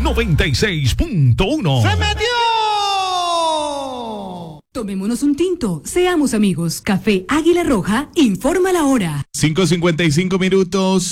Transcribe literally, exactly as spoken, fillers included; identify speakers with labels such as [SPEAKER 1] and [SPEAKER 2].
[SPEAKER 1] noventa y seis punto uno.
[SPEAKER 2] ¡Se metió!
[SPEAKER 3] Tomémonos un tinto, seamos amigos. Café Águila Roja, informa la hora.
[SPEAKER 4] cinco cincuenta y cinco minutos.